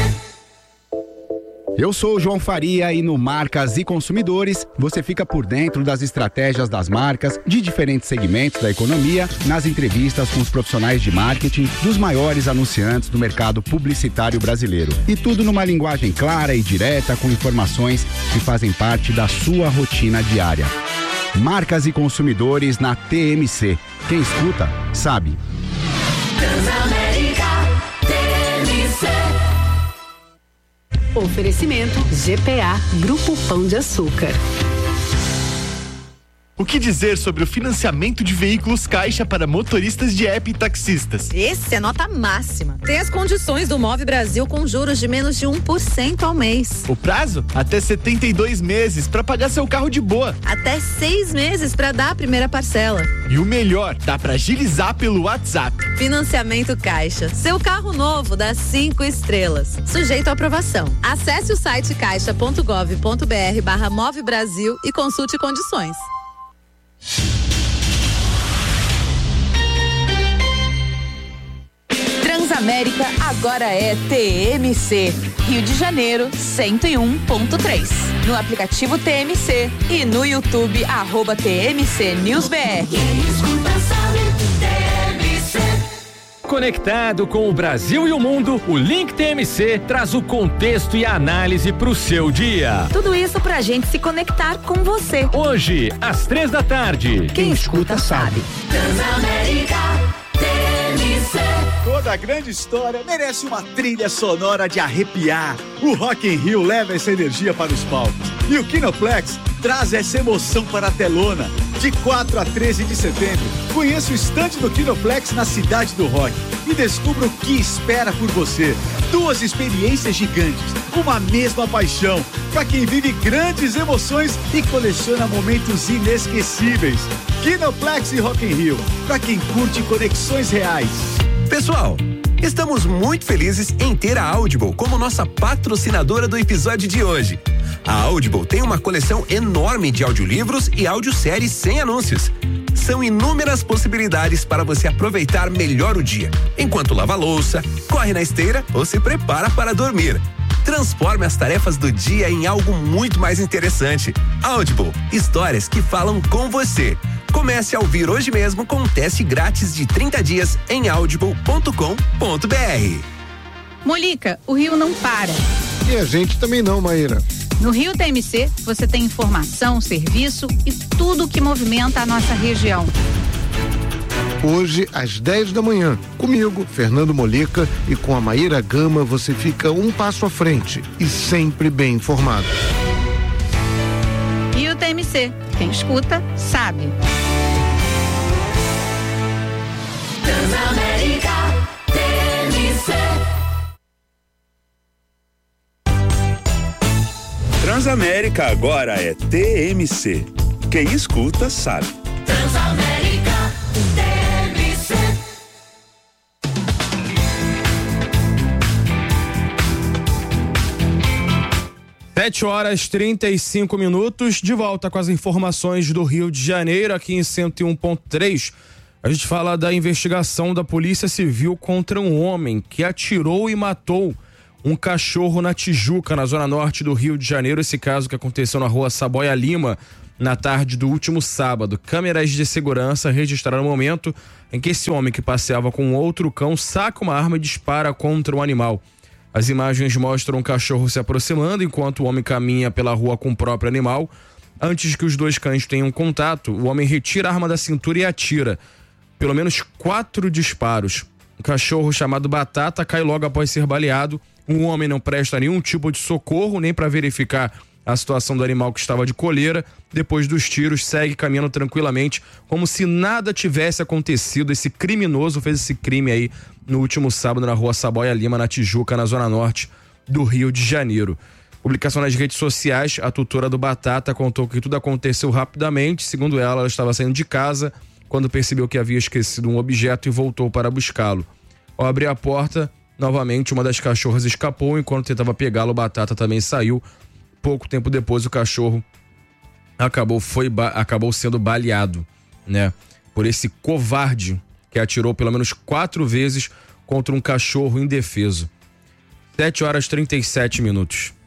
Eu sou o João Faria e no Marcas e Consumidores você fica por dentro das estratégias das marcas de diferentes segmentos da economia, nas entrevistas com os profissionais de marketing dos maiores anunciantes do mercado publicitário brasileiro. E tudo numa linguagem clara e direta com informações que fazem parte da sua rotina diária. Marcas e Consumidores na T M C. Quem escuta, sabe. Transamérica, T M C. Oferecimento G P A, Grupo Pão de Açúcar. O que dizer sobre o financiamento de veículos Caixa para motoristas de app e taxistas? Esse é nota máxima. Tem as condições do Move Brasil com juros de menos de um por cento ao mês. O prazo? Até setenta e dois meses para pagar seu carro de boa. Até seis meses para dar a primeira parcela. E o melhor, dá para agilizar pelo WhatsApp. Financiamento Caixa. Seu carro novo dá cinco estrelas. Sujeito à aprovação. Acesse o site caixa ponto gov ponto br barra Move Brasil e consulte condições. Transamérica agora é T M C, Rio de Janeiro cento e um ponto três. No aplicativo T M C e no YouTube, arroba T M C News B R. Quem escuta sabe, T M C. Conectado com o Brasil e o mundo, o Link T M C traz o contexto e a análise para o seu dia. Tudo isso pra gente se conectar com você. Hoje, às três da tarde. Quem, Quem escuta, escuta sabe. Transamérica, T M C. Toda grande história merece uma trilha sonora de arrepiar. O Rock in Rio leva essa energia para os palcos. E o Kinoplex traz essa emoção para a telona. De quatro a treze de setembro, conheça o estande do Kinoplex na Cidade do Rock e descubra o que espera por você. Duas experiências gigantes, uma mesma paixão, para quem vive grandes emoções e coleciona momentos inesquecíveis. Kinoplex e Rock in Rio, para quem curte conexões reais. Pessoal, estamos muito felizes em ter a Audible como nossa patrocinadora do episódio de hoje. A Audible tem uma coleção enorme de audiolivros e audioséries sem anúncios. São inúmeras possibilidades para você aproveitar melhor o dia, enquanto lava a louça, corre na esteira ou se prepara para dormir. Transforme as tarefas do dia em algo muito mais interessante. Audible, histórias que falam com você. Comece a ouvir hoje mesmo com um teste grátis de trinta dias em audible ponto com ponto br. Molica, o Rio não para. E a gente também não, Maíra. No Rio T M C, você tem informação, serviço e tudo que movimenta a nossa região. Hoje, às dez da manhã, comigo, Fernando Molica, e com a Maíra Gama, você fica um passo à frente e sempre bem informado. Rio T M C, quem escuta, sabe. Transamérica T M C. Transamérica agora é T M C. Quem escuta sabe. Transamérica T M C. sete horas e trinta e cinco minutos, de volta com as informações do Rio de Janeiro, aqui em cento e um ponto três. A gente fala da investigação da Polícia Civil contra um homem que atirou e matou um cachorro na Tijuca, na zona norte do Rio de Janeiro. Esse caso que aconteceu na rua Saboia Lima, na tarde do último sábado. Câmeras de segurança registraram o momento em que esse homem, que passeava com outro cão, saca uma arma e dispara contra o animal. As imagens mostram um cachorro se aproximando enquanto o homem caminha pela rua com o próprio animal. Antes que os dois cães tenham contato, o homem retira a arma da cintura e atira. Pelo menos quatro disparos. O cachorro, chamado Batata, cai logo após ser baleado. O homem não presta nenhum tipo de socorro, nem para verificar a situação do animal, que estava de coleira. Depois dos tiros, segue caminhando tranquilamente, como se nada tivesse acontecido. Esse criminoso fez esse crime aí no último sábado na rua Saboia Lima, na Tijuca, na zona norte do Rio de Janeiro. Publicação nas redes sociais, a tutora do Batata contou que tudo aconteceu rapidamente. Segundo ela, ela estava saindo de casa quando percebeu que havia esquecido um objeto e voltou para buscá-lo. Ao abrir a porta, novamente uma das cachorras escapou. Enquanto tentava pegá-lo, o Batata também saiu. Pouco tempo depois, o cachorro acabou, foi, acabou sendo baleado, né? Por esse covarde que atirou pelo menos quatro vezes contra um cachorro indefeso. sete horas e trinta e sete minutos.